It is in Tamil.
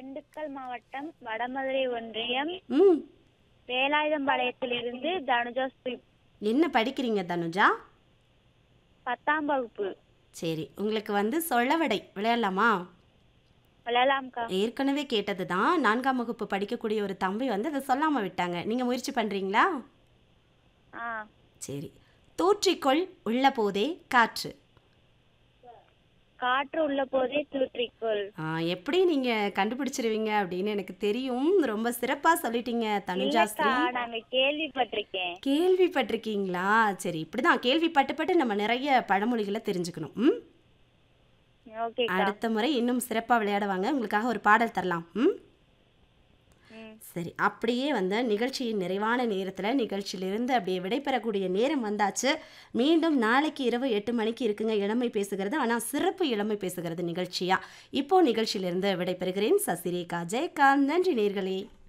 திண்டுக்கல் மாவட்டம் வடமதுரை ஒன்றியம் ம் வேலாயுதம்பாளையத்திலிருந்து தனுஜா ஸ்ரீ. என்ன படிக்கிறீங்க தனுஜா? 10ஆம் வகுப்பு. சரி, உங்களுக்கு வந்து சொலவடை விளையாடலாமா? விளையாடலாம்க்கா. ஏற்கனவே கேட்டது தான். 4ஆம் வகுப்பு படிக்கக்கூடிய ஒரு தம்பி வந்து அதை சொல்லாமல் விட்டாங்க. நீங்கள் முயற்சி பண்ணுறீங்களா? ஆ சரி. தூற்றிக்கொள் உள்ள போதே காற்று. காற்று உள்ள போதே தூற்றிக்கொள். எப்படி நீங்கள் கண்டுபிடிச்சிருவீங்க அப்படின்னு எனக்கு தெரியும். ரொம்ப சிறப்பாக சொல்லிட்டீங்க இல்லக்கா, தனுஜாஸ்ரீ. நாங்க கேள்விப்பட்டிருக்கேன். கேள்விப்பட்டிருக்கீங்களா? சரி, இப்படி தான் கேள்விப்பட்டு நம்ம நிறைய பழமொழிகளை தெரிஞ்சுக்கணும். ம் ஓகேக்கா. அடுத்த முறை இன்னும் சிறப்பாக விளையாடுவாங்க. உங்களுக்காக ஒரு பாடல் தரலாம். ம் ம் சரி, அப்படியே வந்து நிகழ்ச்சியின் நிறைவான நேரத்தில் நிகழ்ச்சியிலிருந்து அப்படியே விடைபெறக்கூடிய நேரம் வந்தாச்சு. மீண்டும் நாளைக்கு இரவு 8 மணிக்கு இருக்குங்க இளமை பேசுகிறது. ஆனால் சிறப்பு இளமை பேசுகிறது நிகழ்ச்சியா. இப்போ நிகழ்ச்சியிலிருந்து விடைபெறுகிறேன். சசிரேகா ஜெயகாந்த். நன்றி நேர்களே.